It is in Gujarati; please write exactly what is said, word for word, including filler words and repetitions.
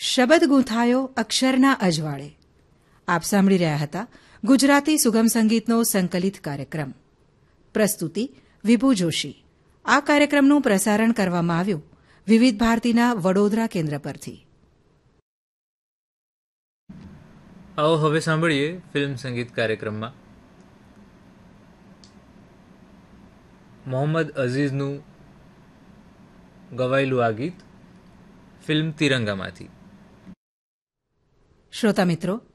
શબદ ગૂંથાયો અક્ષરના અજવાળે. આપ સાંભળી રહ્યા હતા ગુજરાતી સુગમ સંગીતનો સંકલિત કાર્યક્રમ. પ્રસ્તુતિ વિભુ જોશી. આ કાર્યક્રમનું પ્રસારણ કરવામાં આવ્યું વિવિધ ભારતીના વડોદરા કેન્દ્ર પરથી. આવો હવે સાંભળીએ ફિલ્મ સંગીત કાર્યક્રમમાં મોહમ્મદ અઝીઝનું ગવાયેલું આ ગીત ફિલ્મ તિરંગામાંથી. શ્રોતા મિત્રો,